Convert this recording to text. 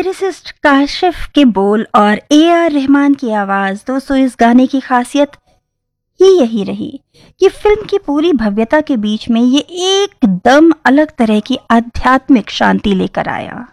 Lyricist Kashif के बोल और AR रहमान की आवाज, दोस्तों इस गाने की खासियत ही यही रही कि फिल्म की पूरी भव्यता के बीच में ये एकदम अलग तरह की आध्यात्मिक शांति लेकर आया।